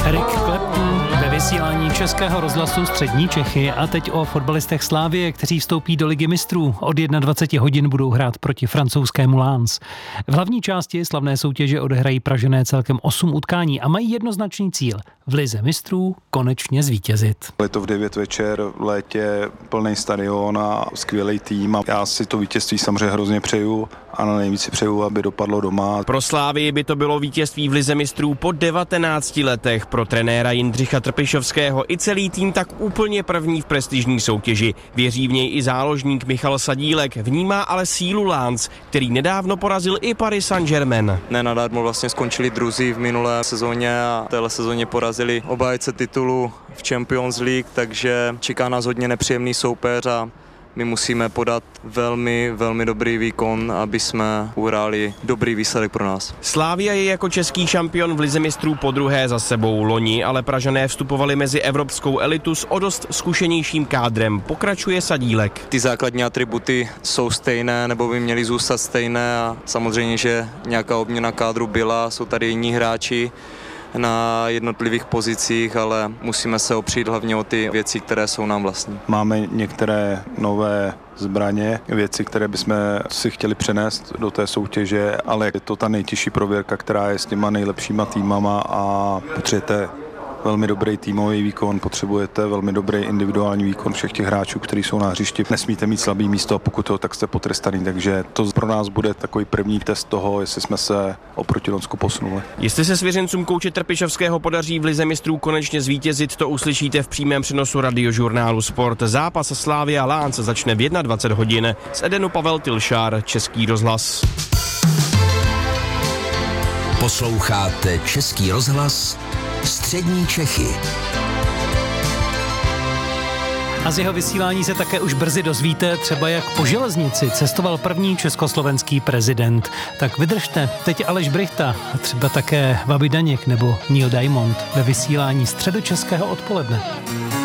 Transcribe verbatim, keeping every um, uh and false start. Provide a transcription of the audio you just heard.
Eric Clapton ve vysílání Českého rozhlasu Střední Čechy a teď o fotbalistech Slavie, kteří vstoupí do Ligy mistrů. Od dvacet jedna hodin budou hrát proti francouzskému Lens. V hlavní části slavné soutěže odehrají Pražané celkem osm utkání a mají jednoznačný cíl v Lize mistrů konečně zvítězit. Je to v devět večer, v létě, plný stadion a skvělý tým a já si to vítězství samozřejmě hrozně přeju a na nejvíc si přeju, aby dopadlo doma. Pro Slávii by to bylo vítězství v Lize mistrů po devatenácti letech. Pro trenéra Jindřicha Trpišovského i celý tým tak úplně první v prestižní soutěži. Věří v něj i záložník Michal Sadílek, vnímá ale sílu Lens, který nedávno porazil i Paris Saint-Germain. Nenadarmo vlastně skončili druzí v minulé sezóně a v téhle sezóně porazili obhájce titulu v Champions League, takže čeká nás hodně nepříjemný soupeř a my musíme podat velmi, velmi dobrý výkon, aby jsme uhráli dobrý výsledek pro nás. Slavia je jako český šampion v Lize mistrů podruhé za sebou loni, ale Pražané vstupovali mezi evropskou elitu s o dost zkušenějším kádrem, pokračuje Sadílek. Ty základní atributy jsou stejné, nebo by měly zůstat stejné a samozřejmě, že nějaká obměna kádru byla, jsou tady jiní hráči na jednotlivých pozicích, ale musíme se opřít hlavně o ty věci, které jsou nám vlastní. Máme některé nové zbraně, věci, které bychom si chtěli přenést do té soutěže, ale je to ta nejtěžší prověrka, která je s těma nejlepšíma týmama a potřebujete velmi dobrý týmový výkon, potřebujete velmi dobrý individuální výkon všech těch hráčů, kteří jsou na hřišti. Nesmíte mít slabý místo a pokud to, tak jste potrestaný, takže to pro nás bude takový první test toho, jestli jsme se oproti Lonsku posunuli. Jestli se svěřencům kouče Trpišovského podaří v Lize mistrů konečně zvítězit, to uslyšíte v přímém přenosu radiožurnálu Sport. Zápas Slavia Lens začne v dvacet jedna hodin. Z Edenu Pavel Tilšár, Český rozhlas. Posloucháte Český rozhlas Střední Čechy. A z jeho vysílání se také už brzy dozvíte, třeba jak po železnici cestoval první československý prezident. Tak vydržte, teď Aleš Brychta, a třeba také Vaby Daněk nebo Neil Diamond ve vysílání Středočeského odpoledne.